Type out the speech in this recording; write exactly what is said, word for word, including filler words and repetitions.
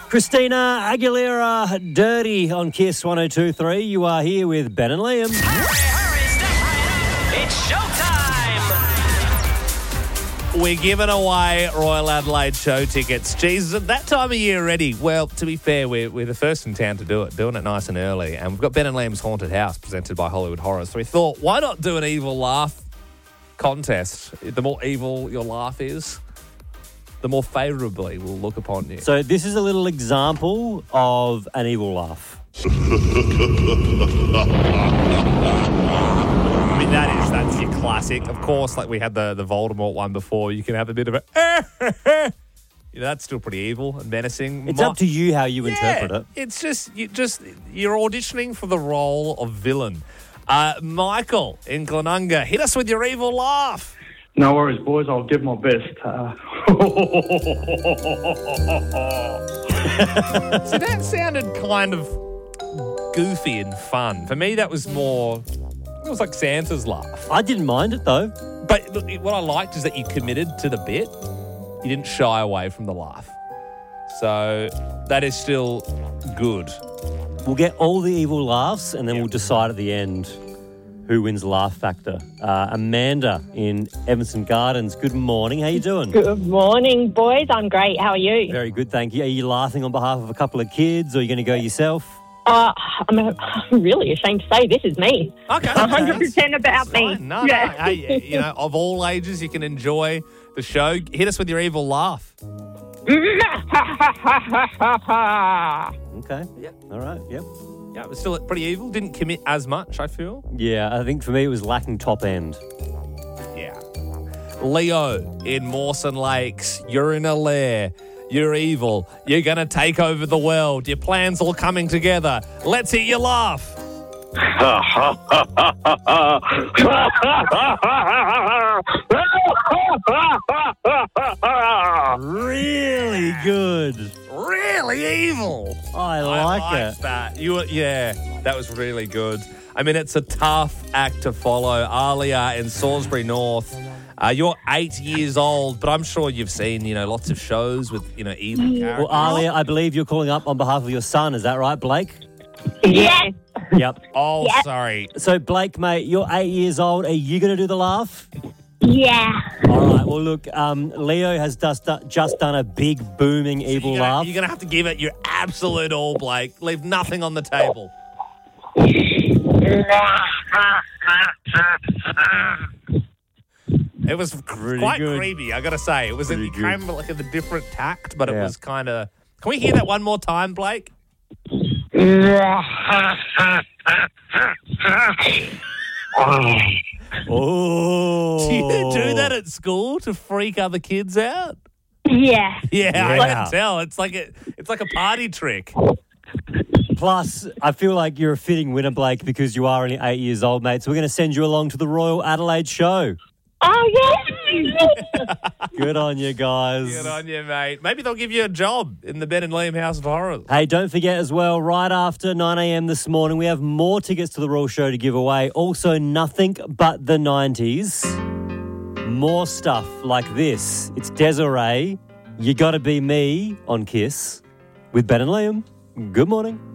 Christina Aguilera, Dirty on Kiss one oh two point three. You are here with Ben and Liam. Hurry, hurry, step right up. It's showtime. We're giving away Royal Adelaide show tickets. Jesus, at that time of year already. Well, to be fair, we're, we're the first in town to do it, doing it nice and early. And we've got Ben and Liam's Haunted House presented by Hollywood Horrors. So we thought, why not do an evil laugh contest? The more evil your laugh is, the more favourably we'll look upon you. So this is a little example of an evil laugh. I mean, that is, that's your classic. Of course, like we had the, the Voldemort one before, you can have a bit of a... You know, that's still pretty evil and menacing. It's My- up to you how you Yeah, interpret it. It's just, you just you're auditioning for the role of villain. Uh, Michael in Glenunga, hit us with your evil laugh. No worries, boys. I'll give my best. Uh, So that sounded kind of goofy and fun. For me, that was more, it was like Santa's laugh. I didn't mind it though. But look, what I liked is that you committed to the bit. You didn't shy away from the laugh. So that is still good. We'll get all the evil laughs and then we'll decide at the end who wins laugh factor. Uh, Amanda in Evanston Gardens, good morning. How you doing? Good morning, boys. I'm great. How are you? Very good, thank you. Are you laughing on behalf of a couple of kids or are you going to go yourself? Uh, I'm, a, I'm really ashamed to say this is me. Okay. one hundred percent about me. Fine. No, Yeah. no. Hey, you know, of all ages, you can enjoy the show. Hit us with your evil laugh. Okay. Yep. All right, yep. Yeah, it was still pretty evil. Didn't commit as much, I feel. Yeah, I think for me it was lacking top end. Yeah. Leo in Mawson Lakes. You're in a lair. You're evil. You're going to take over the world. Your plans all coming together. Let's hear your laugh. Really good. Really evil. I like I it. liked that. You were, yeah, that was really good. I mean, it's a tough act to follow. Alia in Salisbury North. Uh, you're eight years old, but I'm sure you've seen, you know, lots of shows with, you know, evil characters. Well, Alia, I believe you're calling up on behalf of your son. Is that right, Blake? Yes. Yep. Oh, Yeah. sorry. So, Blake, mate, you're eight years old. Are you going to do the laugh? Yeah. All right. Well, look, um, Leo has just, just done a big, booming evil You're gonna, laugh. you're gonna have to give it your absolute all, Blake. Leave nothing on the table. It was Really quite good. creepy, I gotta say. It was Pretty it came like a different tact, but it Yeah. was kind of. Can we hear that one more time, Blake? Oh. Do you do that at school to freak other kids out? Yeah. Yeah, I Yeah. can tell. It's like a, it's like a party trick. Plus, I feel like you're a fitting winner, Blake, because you are only eight years old, mate. So we're going to send you along to the Royal Adelaide show. Oh, yes. Good on you guys. Good on you, mate. Maybe they'll give you a job in the Ben and Liam House of Horrors. Hey, don't forget as well, right after nine a.m. this morning, we have more tickets to the Royal Show to give away. Also, nothing but the nineties. More stuff like this. It's Desiree, You Gotta Be Me on Kiss with Ben and Liam. Good morning.